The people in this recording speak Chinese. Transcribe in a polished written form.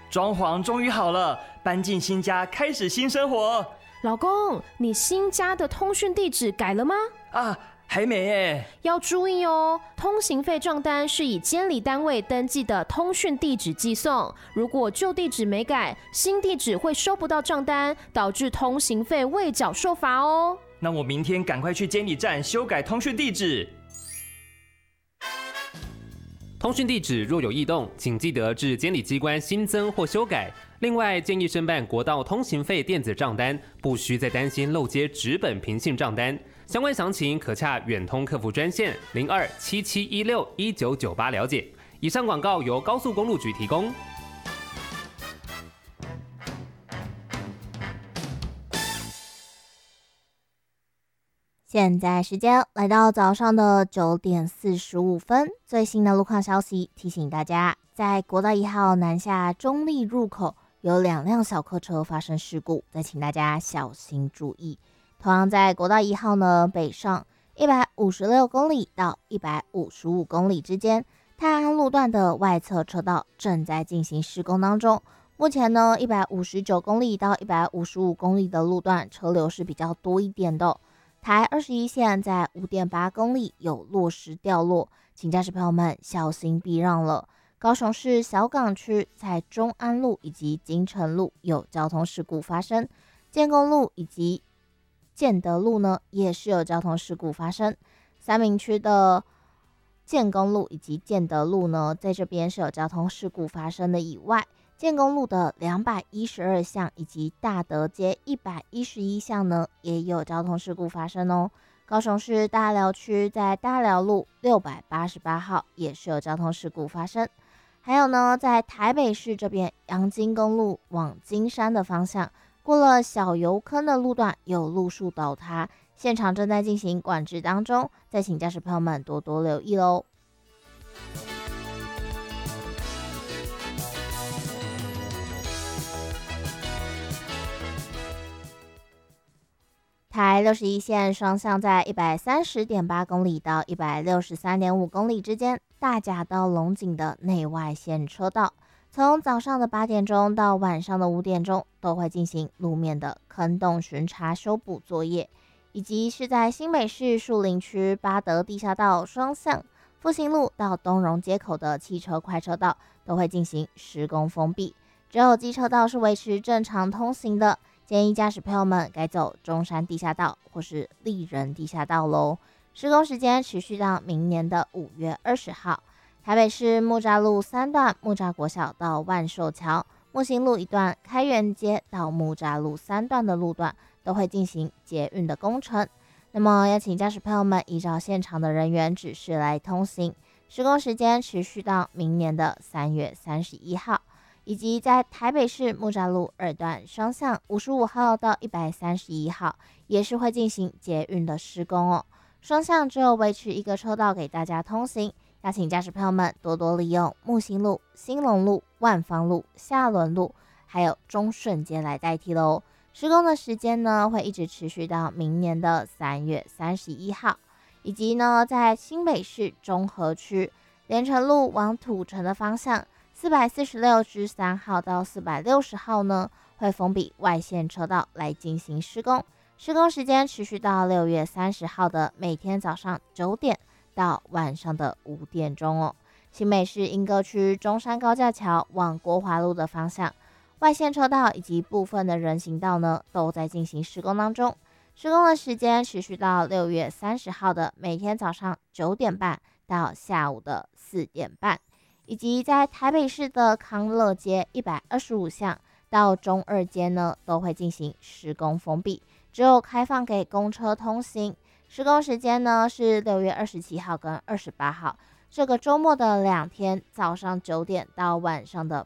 装潢终于好了，搬进新家，开始新生活。 老公，你新家的通讯地址改了吗？ 还没耶。 要注意哦，通行费账单是以监理单位登记的通讯地址寄送，如果旧地址没改，新地址会收不到账单，导致通行费未缴受罚哦。 那我明天赶快去监理站修改通讯地址。 通讯地址若有异动，请记得至监理机关新增或修改。另外，建议申办国道通行费电子账单，不需再担心漏接纸本平信账单。相关详情可洽远通客服专线0277161998了解。以上广告由高速公路局提供。 现在时间来到早上的9点45分，最新的路况消息提醒大家，在国道1号南下中立入口有2辆小客车发生事故，再请大家小心注意。同样在国道1号呢北上156公里到155公里之间，泰安路段的外侧车道正在进行施工当中。目前呢159公里到155公里的路段车流是比较多一点的。台21线在5.8公里有落石掉落，请驾驶朋友们小心避让了。高雄市小港区在中安路以及金城路有交通事故发生，建工路以及建德路呢也是有交通事故发生。三民区的建工路以及建德路呢，在这边是有交通事故发生的以外，建工路的212巷以及大德街111巷呢，也有交通事故发生哦。高雄市大寮区在大寮路688号也是有交通事故发生。还有呢，在台北市这边阳金公路往金山的方向，过了小油坑的路段有路树倒塌，现场正在进行管制当中，再请驾驶朋友们多多留意喽。台61线双向在130.8公里到163.5公里之间，大甲到龙井的内外线车道，从早上的8点钟到晚上的5点钟都会进行路面的坑洞巡查修补作业，以及是在新北市树林区八德地下道双向复兴路到东荣街口的汽车快车道都会进行施工封闭，只有机车道是维持正常通行的。建议驾驶朋友们改走中山地下道或是立人地下道喽。施工时间持续到明年的5月20号。台北市木栅路3段木栅国小到万寿桥，木星路1段开元街到木栅路3段的路段都会进行捷运的工程。那么要请驾驶朋友们依照现场的人员指示来通行。施工时间持续到明年的3月31号。以及在台北市木栅路2段双向55号到131号也是会进行捷运的施工哦。双向只有维持一个车道给大家通行，邀请驾驶朋友们多多利用木星路、兴隆路、万芳路、下仑路还有中顺街来代替喽。施工的时间呢会一直持续到明年的3月31号。以及呢在新北市中和区连城路往土城的方向446之3号到460号呢，会封闭外线车道来进行施工。施工时间持续到6月30号的每天早上9点到晚上的5点钟哦。新北市莺歌区中山高架桥往国华路的方向，外线车道以及部分的人行道呢，都在进行施工当中。施工的时间持续到6月30号的每天早上9点半到下午的4点半。以及在台北市的康乐街125巷到中二街呢，都会进行施工封闭，只有开放给公车通行。施工时间呢是6月27号跟28号，这个周末的2天，早上9点到晚上的